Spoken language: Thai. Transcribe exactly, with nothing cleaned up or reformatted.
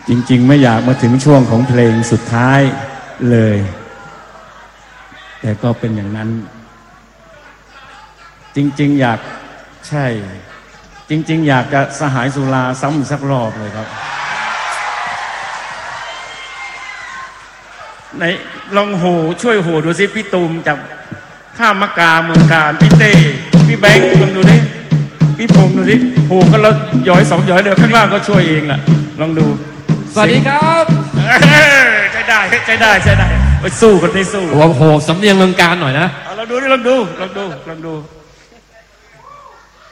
จริงๆไม่อยากมาถึงช่วงของเพลงสุดท้ายเลยแต่ก็เป็นอย่างนั้นจริงๆอยากใช่จริงๆอยากจะสหายสุราซ้ำสักรอบเลยครับไหนลองโหช่วยโหดูสิพี่ตูมจากข้ามมะกาเมืองการพี่เต้พี่แบงค์ลองดูดิพี่พงษ์ดูดิโหก็แล้วย้อยสองย้อยเดียวข้างล่างก็ช่วยเองแหละลองดูสวัสดีครับใช้ได้ใช้ได้ใช้ได้ไปสู้คนนี้สู้โอ้โหสำเนียงเมืองการหน่อยนะลองดูดิลองดูลองดูลองดู